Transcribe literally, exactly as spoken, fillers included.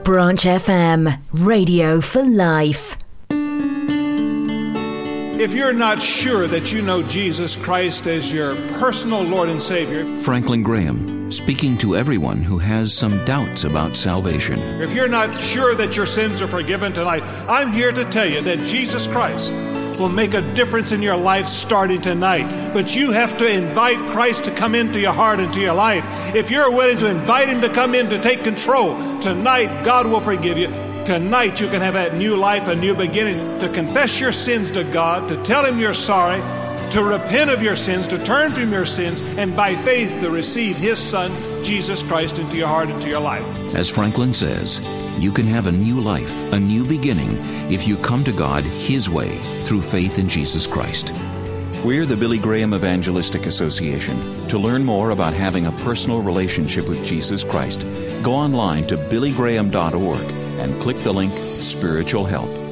Branch F M, radio for life. If you're not sure that you know Jesus Christ as your personal Lord and Savior, Franklin Graham, speaking to everyone who has some doubts about salvation. If you're not sure that your sins are forgiven tonight, I'm here to tell you that Jesus Christ will make a difference in your life starting tonight. But you have to invite Christ to come into your heart and to your life. If you're willing to invite Him to come in to take control, tonight God will forgive you. Tonight you can have that new life, a new beginning, to confess your sins to God, to tell Him you're sorry, to repent of your sins, to turn from your sins, and by faith to receive His Son, Jesus Christ, into your heart, into your life. As Franklin says, you can have a new life, a new beginning, if you come to God His way through faith in Jesus Christ. We're the Billy Graham Evangelistic Association. To learn more about having a personal relationship with Jesus Christ, go online to billy graham dot org and click the link Spiritual Help.